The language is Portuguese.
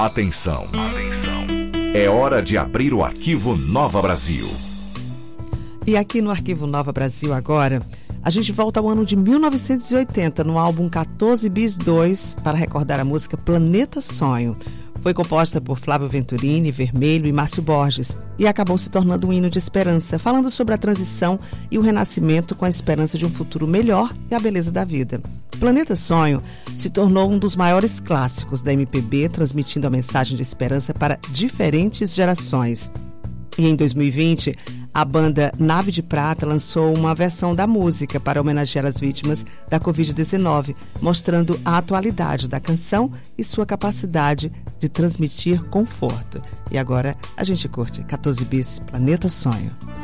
Atenção. É hora de abrir o Arquivo Nova Brasil. E aqui no Arquivo Nova Brasil agora, a gente volta ao ano de 1980, no álbum 14 Bis 2, para recordar a música Planeta Sonho. Foi composta por Flávio Venturini, Vermelho e Márcio Borges e acabou se tornando um hino de esperança, falando sobre a transição e o renascimento com a esperança de um futuro melhor e a beleza da vida. Planeta Sonho se tornou um dos maiores clássicos da MPB, transmitindo a mensagem de esperança para diferentes gerações. E em 2020, a banda Nave de Prata lançou uma versão da música para homenagear as vítimas da Covid-19, mostrando a atualidade da canção e sua capacidade de transmitir conforto. E agora a gente curte 14 Bis, Planeta Sonho.